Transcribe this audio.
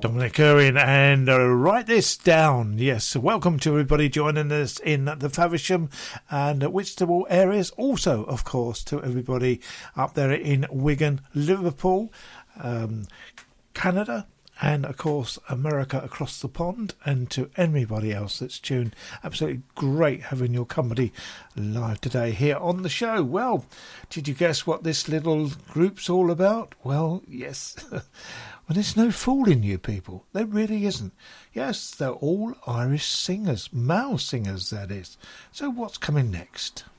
Dominic Irwin, and write this down. Yes, welcome to everybody joining us in the Faversham and Whitstable areas. Also, of course, to everybody up there in Wigan, Liverpool, Canada, and of course America across the pond, and to anybody else that's tuned. Absolutely great having your company live today here on the show. Well, did you guess what this little group's all about? Well, yes. Well, there's no fooling you people. There really isn't. Yes, they're all Irish singers, male singers, that is. So what's coming next?